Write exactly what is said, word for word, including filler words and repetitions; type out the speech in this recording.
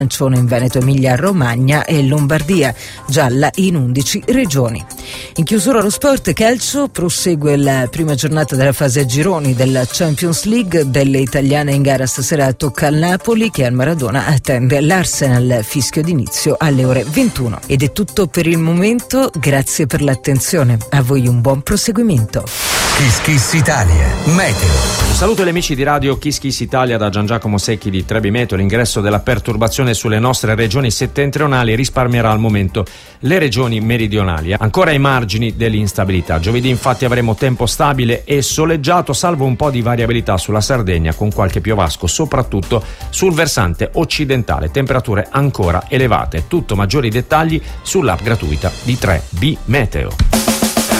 arancione in Veneto, Emilia Romagna e Lombardia, gialla in undici regioni. In chiusura lo sport calcio, prosegue la prima giornata della fase a gironi della Champions League. Delle italiane in gara stasera tocca al Napoli, che al Maradona attende l'Arsenal, fischio d'inizio alle ore ventuno. Ed è tutto per il momento, grazie per l'attenzione, a voi un buon proseguimento. Kiss Kiss Italia, Meteo. Un saluto agli amici di radio Kiss Kiss Italia da Gian Giacomo Secchi di Trebi Meteo. L'ingresso della perturbazione sulle nostre regioni settentrionali risparmierà al momento le regioni meridionali, ancora ai margini dell'instabilità. Giovedì infatti avremo tempo stabile e soleggiato, salvo un po' di variabilità sulla Sardegna, con qualche piovasco soprattutto sul versante occidentale. Temperature ancora elevate. Tutto maggiori dettagli sull'app gratuita di tre B Meteo.